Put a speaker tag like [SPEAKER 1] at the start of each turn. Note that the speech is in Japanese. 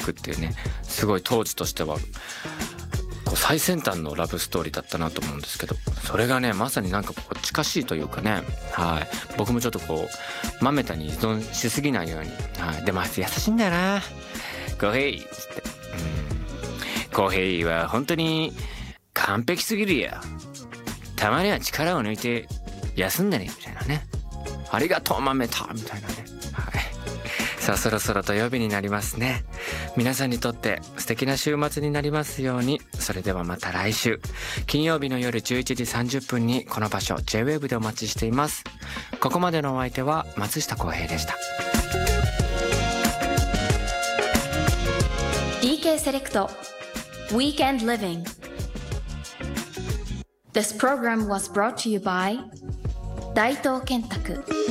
[SPEAKER 1] くっていうね、すごい当時としてはこう最先端のラブストーリーだったなと思うんですけど、それがねまさになんかこう近しいというかね、はい、僕もちょっとこう豆田に依存しすぎないように、はい、でも優しいんだよな、コーヒーっつって、コーヒーは本当に完璧すぎるよ、たまには力を抜いて休んでねみたいなね、ありがとう豆田みたいなね、はい、さあそろそろ土曜日になりますね。皆さんにとって素敵な週末になりますように。それではまた来週金曜日の夜11時30分にこの場所 J-WAVE でお待ちしています。ここまでのお相手は松下洸平でした。
[SPEAKER 2] DK セレクト Weekend Living. This program was brought to you by 大東建託